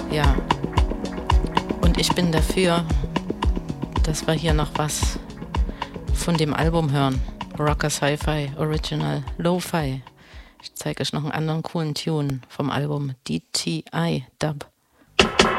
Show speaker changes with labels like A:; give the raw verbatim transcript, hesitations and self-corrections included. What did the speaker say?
A: Ja. Und ich bin dafür, dass wir hier noch was von dem Album hören. Rocker Sci-Fi Original Lo-Fi. Ich zeige euch noch einen anderen coolen Tune vom Album D T I Dub.